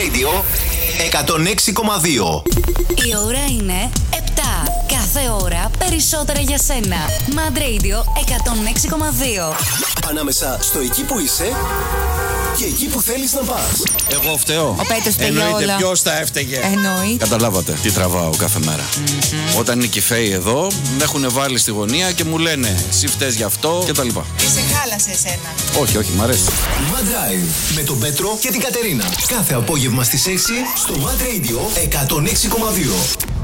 Radio 106,2. Η ώρα είναι 7. Κάθε ώρα περισσότερα για σένα. Mad Radio 106,2. Ανάμεσα στο εκεί που είσαι και εκεί που θέλεις να πας. Εγώ φταίω. Ο Πέτρος φταίει για Εννοείται, όλα. ποιος τα έφταιγε. Εννοείται. Καταλάβατε τι τραβάω κάθε μέρα. Όταν είναι κυφαίοι εδώ, με έχουν βάλει στη γωνία και μου λένε εσύ φταίς γι' αυτό κτλ. Σε χάλασε εσένα. Όχι, μ' αρέσει. Mad Drive με τον Πέτρο και την Κατερίνα. Κάθε απόγευμα στις 6 στο Mad Radio 106,2.